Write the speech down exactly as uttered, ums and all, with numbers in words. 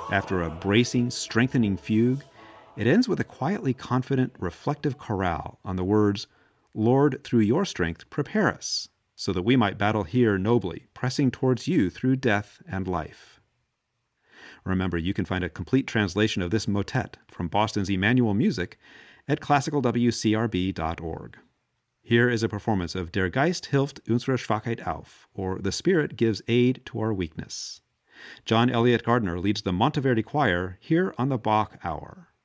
After a bracing, strengthening fugue, it ends with a quietly confident, reflective chorale on the words, "Lord, through your strength, prepare us, so that we might battle here nobly, pressing towards you through death and life." Remember, you can find a complete translation of this motet from Boston's Emmanuel Music at classical w c r b dot org. Here is a performance of Der Geist hilft unsere Schwachheit auf, or The Spirit gives aid to our weakness. John Elliott Gardner leads the Monteverdi Choir here on the Bach Hour.